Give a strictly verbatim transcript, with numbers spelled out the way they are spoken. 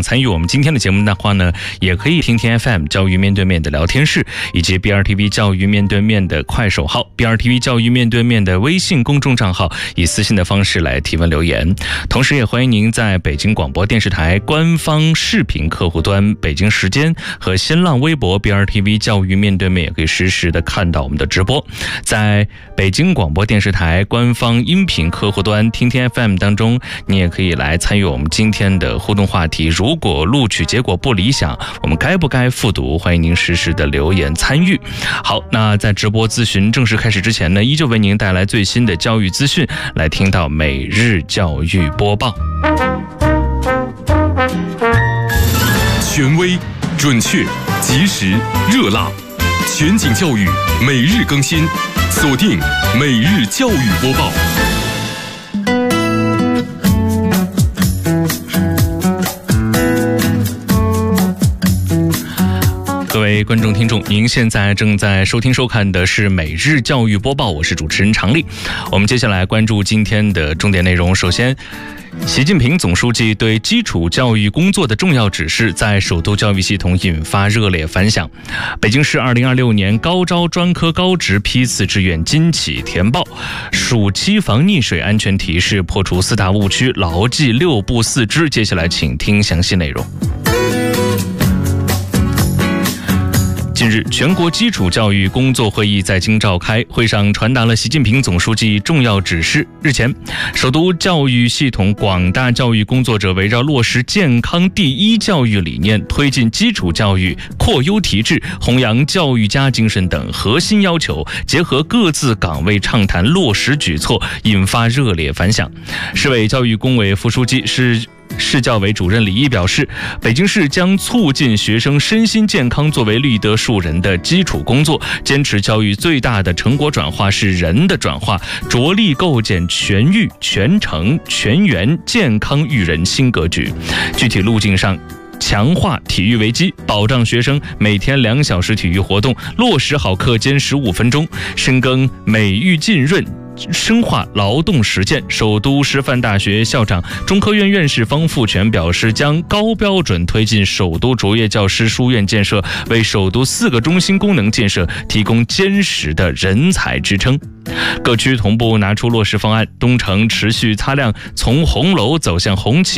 参与我们今天的节目的话呢，也可以听听 F M 教育面对面的聊天室，以及 B R T V 教育面对面的快手号， B R T V 教育面对面的微信公众账号，以私信的方式来提问留言。同时也欢迎您在北京广播电视台官方视频客户端北京时间和新浪微博 B R T V 教育面对面也可以实时的看到我们的直播。在北京广播电视台官方音频客户端听听 F M 当中，你也可以来参与我们今天的互动话题。如果录取结果不理想，我们该不该复读？欢迎您实时的留言参与。好，那在直播咨询正式开始之前呢，依旧为您带来最新的教育资讯，来听到每日教育播报。 权威、准确、及时、热辣，全景教育每日更新，锁定每日教育播报。 各位观众听众，您现在正在收听收看的是每日教育播报，我是主持人常丽。我们接下来关注今天的重点内容。首先，习近平总书记对基础教育工作的重要指示在首都教育系统引发热烈反响。北京市二零二六年高招专科高职批次志愿今起填报，暑期防溺水安全提示，破除四大误区，牢记六不四之。接下来请听详细内容。近日，全国基础教育工作会议在京召开，会上传达了习近平总书记重要指示。日前，首都教育系统广大教育工作者围绕落实健康第一教育理念，推进基础教育扩优提质，弘扬教育家精神等核心要求，结合各自岗位畅谈落实举措，引发热烈反响。市委教育工委副书记是市教委主任李毅表示，北京市将促进学生身心健康作为立德树人的基础工作，坚持教育最大的成果转化是人的转化，着力构建全育、全程、全员健康育人新格局。具体路径上，强化体育为基，保障学生每天两小时体育活动，落实好课间十五分钟，深耕美育浸润，深化劳动实践。首都师范大学校长、中科院院士方富全表示，将高标准推进首都卓越教师书院建设，为首都四个中心功能建设提供坚实的人才支撑。各区同步拿出落实方案，东城持续擦亮从红楼走向红旗